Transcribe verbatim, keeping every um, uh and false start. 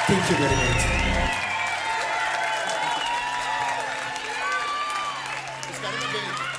Thank you very much. It's gotta be big.